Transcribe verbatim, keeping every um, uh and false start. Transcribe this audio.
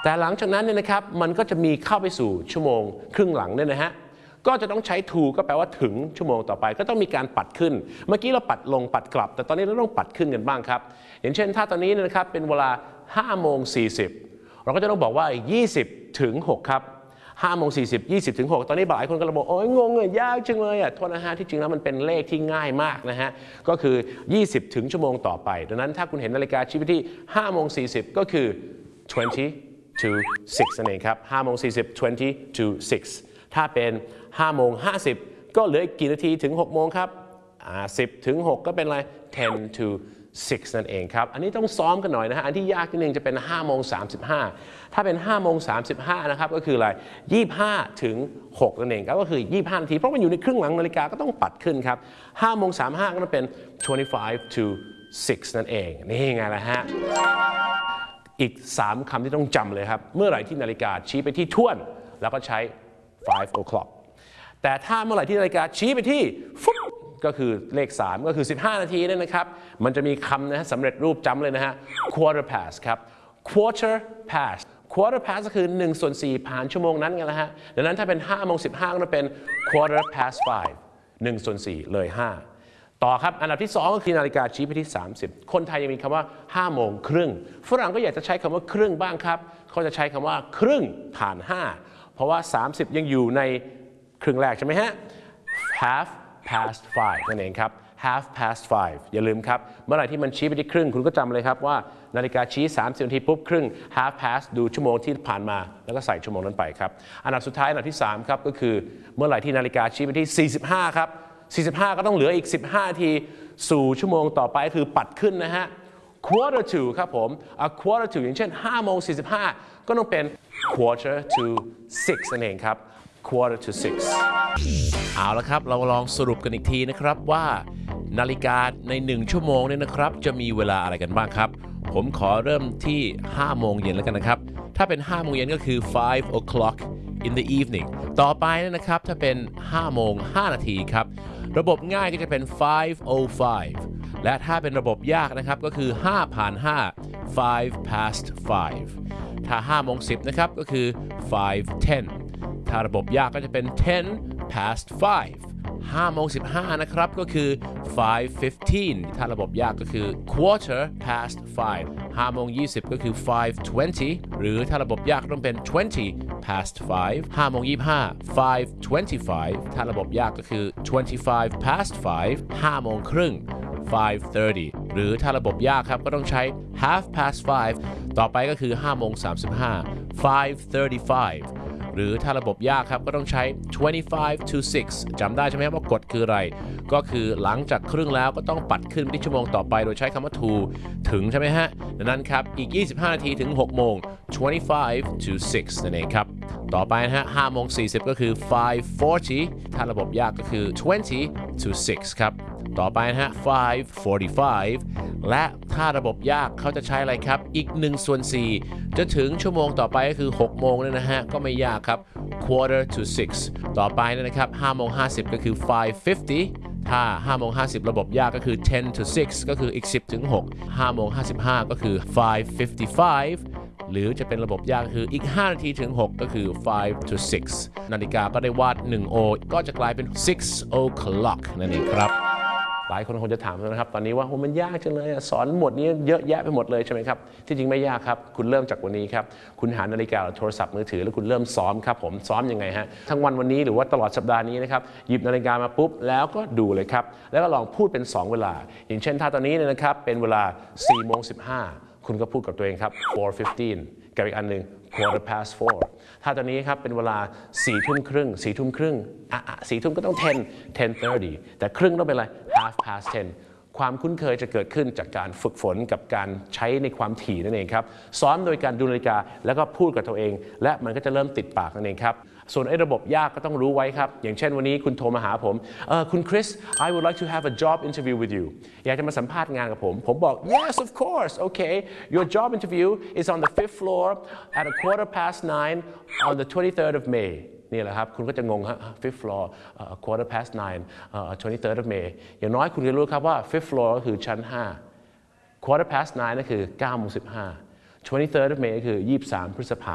แต่หลังจากนั้นเนี่ยนะครับมันก็จะมีเข้าไปสู่ชั่วโมงครึ่งหลังเนี่ยนะฮะก็จะต้องใช้ to ก็แปลว่าถึงชั่วโมงต่อไปก็ต้องมีการปัดขึ้นเมื่อกี้เราปัดลงปัดกลับแต่ตอนนี้เราต้องปัดขึ้นกันบ้างครับอย่างเช่นถ้าตอนนี้นะครับเป็นเวลาห้าโมงสี่สิบเราก็จะต้องบอกว่ายี่สิบถึงหกครับห้าโมงสี่สิบ ยี่สิบถึงหกตอนนี้หลายคนก็บอกโอ้ยงงเลยยากจังเลยอ่ะโทษนะฮะที่จริงแล้วมันเป็นเลขที่ง่ายมากนะฮะก็คือยี่สิบถึงชั่วโมงต่อไปดังนั้นถ้าคุณเห็นนาฬิกาชี้ไปที่ห้าโมงสี่สิบก็คือ twenty to six นั่นเองครับห้าโมงสี่สิบ twenty to six ถ้าเป็นห้าโมงห้าสิบก็เหลืออีกกี่นาทีถึงหกโมงครับอ่าสิบถึงหกก็เป็นอะไร ten to six นั่นเองครับอันนี้ต้องซ้อมกันหน่อยนะฮะอันที่ยากนิดนึงจะเป็นห้าโมงสามสิบห้าถ้าเป็นห้าโมงสามสิบห้านะครับก็คืออะไรยี่สิบห้าถึงหกนั่นเองก็คือยี่สิบห้านาทีเพราะมันอยู่ในครึ่งหลังนาฬิกาก็ต้องปัดขึ้นครับห้าโมงสามสิบห้าก็ต้องเป็น twenty-five to six นั่นเองนี่ไงล่ะฮะอีกสามคำที่ต้องจำเลยครับเมื่อไหร่ที่นาฬิกาชี้ไปที่ท้วนแล้วก็ใช้ five o'clock แต่ถ้าเมื่อไหร่ที่นาฬิกาชี้ไปที่ฟุ๊บก็คือเลขสามก็คือสิบห้านาทีนั่นนะครับมันจะมีคำนะฮะสำเร็จรูปจำเลยนะฮะ quarter past ครับ quarter past quarter past ก็คือหนึ่งส่วนสี่ผ่านชั่วโมงนั้นกันแล้วฮะดังนั้นถ้าเป็นห้าโมงสิบห้าก็จะเป็น quarter past five หนึ่งส่วนสี่เลยห้าต่อครับอันดับที่สองก็คือนาฬิกาชี้ไปที่สามสิบคนไทยยังมีคำว่าห้าโมงครึ่งฝรั่งก็อยากจะใช้คำว่าครึ่งบ้างครับเขาจะใช้คำว่าครึ่งผ่านห้าเพราะว่าสามสิบยังอยู่ในครึ่งแรกใช่ไหมฮะ half past five นั่นเองครับ half past five อย่าลืมครับเมื่อไหร่ที่มันชี้ไปที่ครึ่งคุณก็จำเลยครับว่านาฬิกาชี้สามสิบนาทีปุ๊บครึ่ง half past ดูชั่วโมงที่ผ่านมาแล้วก็ใส่ชั่วโมงนั้นไปครับอันดับสุดท้ายอันดับที่สามครับก็คือเมื่อไหร่ที่นาฬิกาชี้ไปที่สี่สิบห้าครับสี่สิบห้าก็ต้องเหลืออีกสิบห้านาทีสู่ชั่วโมงต่อไปคือปัดขึ้นนะฮะ quarter to ครับผม a quarter to อย่างเช่นห้าโมงสี่สิบห้าก็ต้องเป็น quarter to six นั่นเองครับ quarter to six เอาละครับเราลองสรุปกันอีกทีนะครับว่านาฬิกาในหนึ่งชั่วโมงเนี่ยนะครับจะมีเวลาอะไรกันบ้างครับผมขอเริ่มที่ห้าโมงเย็นแล้วกันนะครับถ้าเป็นห้าโมงเย็นก็คือ five o'clock in the evening ต่อไปนะครับถ้าเป็นห้าโมงห้านาทีครับระบบง่ายก็จะเป็น five oh five และถ้าเป็นระบบยากนะครับก็คือห้าผ่านห้า five past five ถ้าห้าโมงสิบนะครับก็คือ five ten ถ้าระบบยากก็จะเป็น ten past five ห้าโมงสิบห้านะครับก็คือ five fifteen ถ้าระบบยากก็คือ quarter past five ห้าโมงยี่สิบก็คือ five twenty หรือถ้าระบบยากต้องเป็น twenty past five ห้าโมงยี่สิบห้า five twenty-five ถ้าระบบยากก็คือ twenty-five past five ห้าโมงครึ่ง five thirty หรือถ้าระบบยากครับก็ต้องใช้ half past five ต่อไปก็คือห้าโมงสามสิบห้า five thirty-fiveหรือถ้าระบบยากครับก็ต้องใช้ twenty-five to six จำได้ใช่ไหมว่ากฎคืออะไรก็คือหลังจากครึ่งแล้วก็ต้องปัดขึ้นไปที่ชั่วโมงต่อไปโดยใช้คำว่า to ถึงใช่ไหมฮะดังนั้นครับอีกยี่สิบห้านาทีถึงหกโมง twenty-five to six นั่นเองครับต่อไปนะฮะห้าโมงสี่สิบก็คือ five forty ถ้าระบบยากก็คือ twenty to six ครับต่อไปนะฮะ five forty-five และถ้าระบบยากเขาจะใช้อะไรครับอีกหนึ่งส่วนสี่จะถึงชั่วโมงต่อไปก็คือหกโมงเนี่ยนะฮะก็ไม่ยากครับ quarter to six ต่อไปนะครับห้าโมงห้าสิบก็คือ five fifty ถ้าห้าโมงห้าสิบระบบยากก็คือ ten to six ก็คืออีกสิบถึงหก ห้าโมงห้าสิบห้าก็คือ five fifty-five หรือจะเป็นระบบยากคืออีกห้านาทีถึงหกก็คือ five to six นาฬิกาก็ได้วาดหนึ่ง O ก็จะกลายเป็น six o'clock นั่นเองครับหลายคนคงจะถามนะครับตอนนี้ว่ามันยากจังเลยสอนหมดนี้เยอะแยะไปหมดเลยใช่ไหมครับที่จริงไม่ยากครับคุณเริ่มจากวันนี้ครับคุณหานาฬิกาหรือโทรศัพท์มือถือแล้วคุณเริ่มซ้อมครับผมซ้อมยังไงฮะทั้งวันวันนี้หรือว่าตลอดสัปดาห์นี้นะครับหยิบนาฬิกามาปุ๊บแล้วก็ดูเลยครับแล้วก็ลองพูดเป็นสองเวลาอย่างเช่นถ้าตอนนี้เนี่ยนะครับเป็นเวลาสี่โมงสิบห้าคุณก็พูดกับตัวเองครับ four fifteen กับอีกอันหนึ่ง quarter past four ถ้าตอนนี้ครับเป็นเวลาสี่ทุ่มครึ่งสี่ทุ่มครึ่งอ่ะสี่ทุ่มก็ต้อง ten ten thirty แต่ครึ่งต้องเป็นอะไร half past ten ความคุ้นเคยจะเกิดขึ้นจากการฝึกฝนกับการใช้ในความถี่นั่นเองครับซ้อมโดยการดูนาฬิกาแล้วก็พูดกับตัวเองและมันก็จะเริ่มติดปากนั่นเองครับส่วนไอ้ระบบยากก็ต้องรู้ไว้ครับอย่างเช่นวันนี้คุณโทรมาหาผมเออคุณคริส I would like to have a job interview with you อยากจะมาสัมภาษณ์งานกับผมผมบอก yes of course okay your job interview is on the fifth floor at a quarter past nine on the twenty-third of May นี่แหละครับคุณก็จะงงฮะ fifth floor uh, quarter past nine uh, twenty-third of May อย่างน้อยคุณจะรู้ครับว่า fifth floor ก็คือชั้นห้า quarter past nine นั่นคือเก้าโมงสิบห้า twenty-third of May ก็คือยี่สิบสามพฤษภา